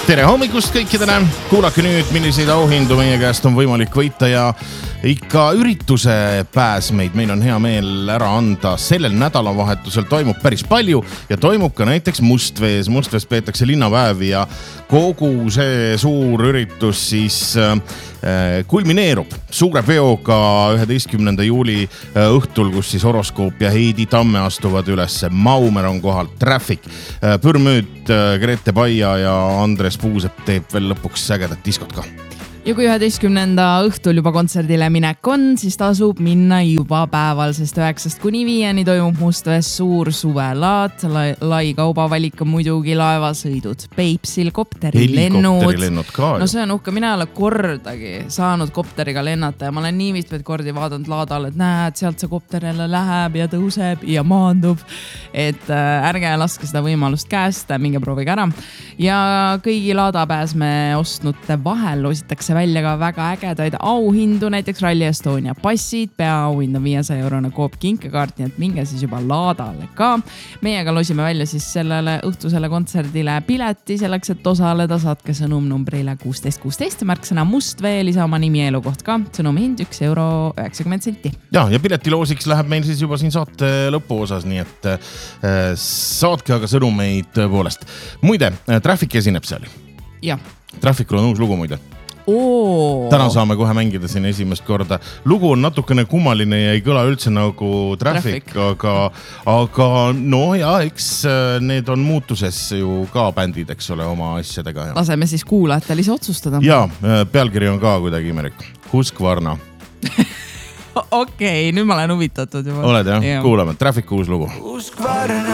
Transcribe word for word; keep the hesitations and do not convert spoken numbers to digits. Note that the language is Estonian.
tere hommikust kõikidele, kuulake nüüd, milliseid auhindu meie käest on võimalik võita ja ikka ürituse pääsmeid meil on hea meel ära anda. Sellel nädalavahetusel toimub päris palju ja toimub ka näiteks Mustvees. Mustvees peetakse linnapäevi ja kogu see suur üritus siis äh, kulmineerub suure peoga üheteistkümnenda juuli äh, õhtul, kus siis Horoskoop ja Heidi Tamme astuvad üles. Maumer on kohal, Traffic, äh, Pürmüüt, äh, Grete Paia ja Andres Puusepp teeb veel lõpuks ägedat diskot ka. Ja kui üheteistkümnenda õhtul juba kontserdile minek on, siis tasub minna juba päeval, sest üheksast kuni viieni toimub Mustvees suur suvelaat. Lai, lai kaubavalik on muidugi laevasõidud, Peipsil kopterilennud. Helikopterilennud ka. No see on uhke, mina ei ole kordagi saanud kopteriga lennata ja ma olen nii mitmeid kordi vaadanud laadal, et näed, sealt see kopter jälle läheb ja tõuseb ja maandub. Et äh, ärge laske seda võimalust käest, minge proovige ära. Ja kõigi laadapääsme ostnute vahel loositakse välja ka väga ägedaid auhindu, näiteks Rally Estonia passid, peaauhind on viiesaja eurone Coop kinkekaart, nii et minge siis juba laadale ka. Meiega loosime välja siis sellele õhtusele kontserdile pileti, selleks et osaleda saatke sõnum numbrile kuusteist kuusteist, märksõna Mustvee, lisa oma nimi ja elukoht ka, sõnumi hind üks euro üheksakümmend senti. Ja, ja piletiloosiks läheb meil siis juba siin saate lõpu osas, nii et äh, saatke aga sõnumeid tõepoolest. Muide, Traffic esineb seal. Ja. Trafficul on uus lugu muide. Oo. Täna saame kohe mängida siin esimest korda. Lugu on natukene kummaline ja ei kõla üldse nagu Traffic, Traffic. Aga, aga no ja, eks need on muutuses ju ka bändid, eks ole, oma asjadega. Ja. Laseme siis kuulajatel ise otsustada. Ja, pealkiri on ka kuidagi imelik. Huskvarna. Okei, okay, nüüd ma olen huvitatud juba. Oled jah? Ja. Kuulame, Traffic uus lugu. Huskvarna.